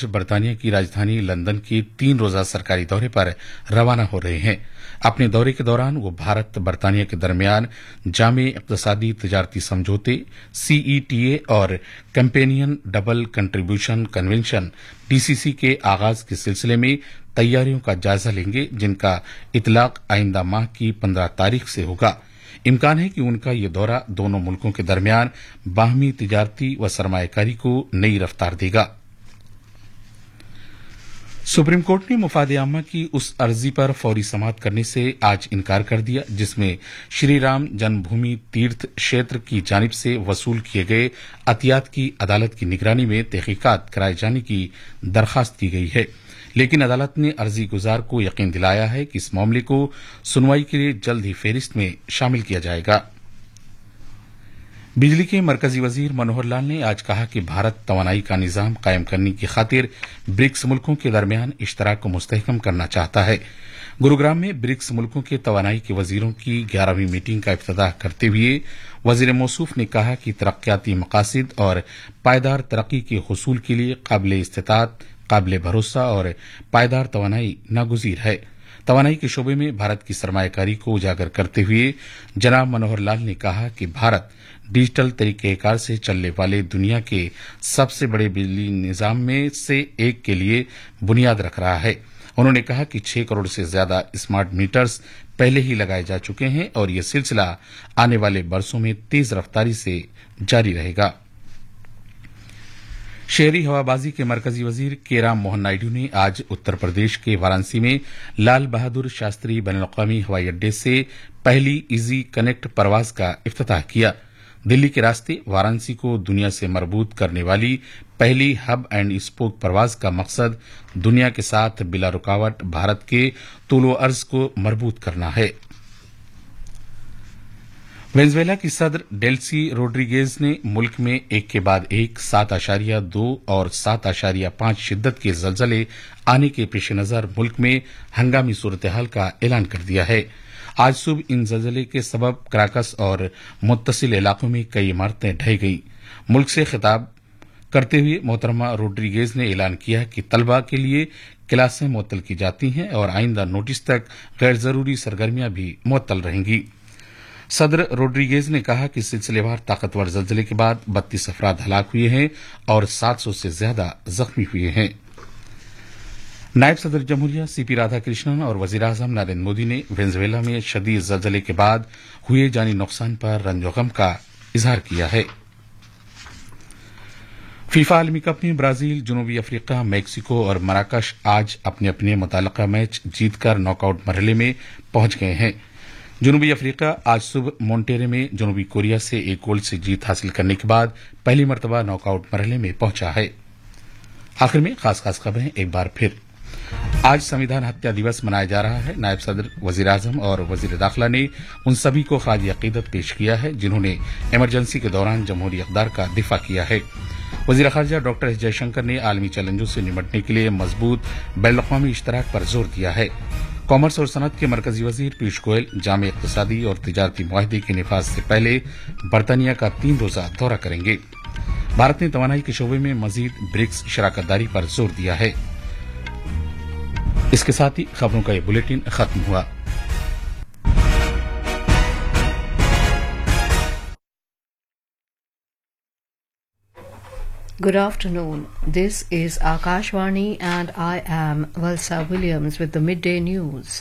आज बरतानिया की राजधानी लंदन के 3 रोजा सरकारी दौरे पर रवाना हो रहे हैं। अपने दौरे के दौरान वो भारत बरतानिया के दरमियान जामे इक्तसादी तजारती समझौते सीईटीए और companion double contribution convention DCC के आगाज के सिलसिले में तैयारियों का जायजा लेंगे, जिनका इतलाक आइंदा माह की 15 तारीख से होगा। इम्कान है कि उनका ये दौरा दोनों मुल्कों के दरमियान बाहमी तिजारती व सरमायाकारी को नई रफ्तार देगा। सुप्रीम कोर्ट ने मुफाद आमा की उस अर्जी पर फौरी समाअत करने से आज इनकार कर दिया जिसमें श्री राम जन्मभूमि तीर्थ क्षेत्र की जानिब से वसूल किए गए अतियात की अदालत की निगरानी में तहकीकात कराए जाने की दरखास्त की गई है, लेकिन अदालत ने अर्जी गुजार को यकीन दिलाया है कि इस मामले को सुनवाई के लिए जल्द ही फेहरिस्त में शामिल किया जाएगा। बिजली के मरकजी वजीर मनोहर लाल ने आज कहा कि भारत तवानाई का निजाम कायम करने की खातिर ब्रिक्स मुल्कों के दरमियान इश्तराक को मुस्तहकम करना चाहता है। गुरुग्राम में ब्रिक्स मुल्कों के तवानाई के वजीरों की 11वीं मीटिंग का इफ्तिताह करते हुए वजीर मौसूफ ने कहा कि तरक्याती मकासद और पायदार तरक्की के हुसूल के लिए काबिल इस्तिताअत, काबिल भरोसा और पायदार तवानाई नागुज़ीर है। तवानाई के शोबे में भारत की सरमायाकारी को उजागर करते हुए जनाब मनोहर लाल ने कहा कि भारत डिजिटल तरीकेकार से चलने वाले दुनिया के सबसे बड़े बिजली निजाम में से एक के लिए बुनियाद रख रहा है। उन्होंने कहा कि 6 करोड़ से ज्यादा स्मार्ट मीटर्स पहले ही लगाए जा चुके हैं और यह सिलसिला आने वाले बरसों में तेज रफ्तारी से जारी रहेगा। शहरी हवाबाजी के मरकजी वजीर के राम मोहन नायडू ने आज उत्तर प्रदेश के वाराणसी में लाल बहादुर शास्त्री बैनुल-अक़वामी हवाई अड्डे से पहली इजी कनेक्ट परवाज का इफ्तिताह किया। दिल्ली के रास्ते वाराणसी को दुनिया से मरबूत करने वाली पहली हब एंड स्पोक परवाज का मकसद दुनिया के साथ बिला रुकावट भारत के तूलो अर्ज को मरबूत करना है। वेनेजुएला की सदर डेल्सी रोड्रिगेज ने मुल्क में एक के बाद एक 7.2 और 7.5 शिद्दत के जलजले आने के पेश नजर मुल्क में हंगामी सूरत-ए-हाल का ऐलान कर दिया है। आज सुबह इन जलजले के सबब कराकस और मुत्तसिल इलाकों में कई इमारतें ढह गईं। मुल्क से खिताब करते हुए मोहतरमा रोड्रिगेज ने ऐलान किया कि तलबा के लिए क्लासें मुअत्तल की जाती हैं और आइंदा नोटिस तक गैर जरूरी सरगर्मियां भी मुअत्तल रहेंगी। सदर रोड्रिगेज ने कहा कि सिलसिलेवार ताकतवर जलजले के बाद 32 अफराद हलाक हुए हैं और 700 से ज्यादा जख्मी हुए हैं। नायब सदर जमहूरिया सीपी राधाकृष्णन और वजीर आजम नरेंद्र मोदी ने वेनेजुएला में शदीद जलजले के बाद हुए जानी नुकसान पर रंजो गम का इजहार किया है। फीफा आलमी कप में ब्राजील, जनूबी अफ्रीका, मैक्सिको और मराकश आज अपने अपने मुताल्लिका मैच जीतकर नॉकआउट मरहले में पहुंच गए हैं। जनूबी अफ्रीका आज सुबह मोन्टेरे में जनूबी कोरिया से 1 गोल से जीत हासिल करने के बाद पहली मरतबा नॉकआउट मरहले में पहुंचा है। आखिर में खास खबरें एक बार फिर। आज संविधान हत्या दिवस मनाया जा रहा है। नायब सदर, वजीर आजम और वजीर दाखिला ने उन सभी को खाजी अकीदत पेश किया है जिन्होंने इमरजेंसी के दौरान जमहूरी इक़दार का दिफा किया है। वजीर खारजा डॉक्टर एस जयशंकर ने आलमी चैलेंजों से निपटने के लिए मजबूत बैनुल-अक़वामी इश्तराक पर जोर दिया है। कॉमर्स और सनत के मरकजी वजीर पीयूष गोयल जामे इक़्तिसादी और तिजारती मुआहदे के निफाज से पहले बरतानिया का 3 रोजा दौरा करेंगे। भारत ने तवानाई के शोबे में मजीद ब्रिक्स शराकतदारी पर जोर दिया है। इसके साथ ही खबरों का ये बुलेटिन खत्म हुआ। Good afternoon. This is Akashvani and I am Valsa Williams with the midday news.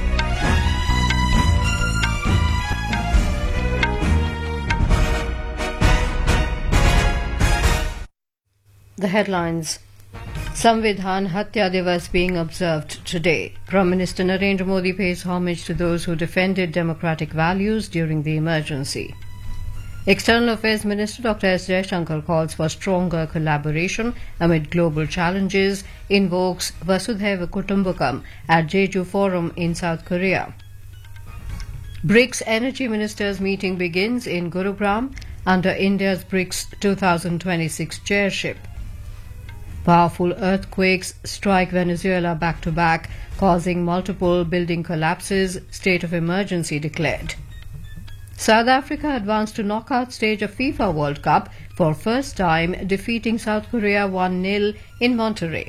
The headlines. Samvidhan Hatya Divas being observed today. Prime Minister Narendra Modi pays homage to those who defended democratic values during the emergency. External Affairs Minister Dr. S. Jaishankar calls for stronger collaboration amid global challenges, invokes Vasudhaiva Kutumbakam at Jeju Forum in South Korea. BRICS Energy Ministers meeting begins in Gurugram under India's BRICS 2026 chairship. Powerful earthquakes strike Venezuela back-to-back, causing multiple building collapses, state of emergency declared. South Africa advanced to knockout stage of FIFA World Cup for first time, defeating South Korea 1-0 in Monterrey.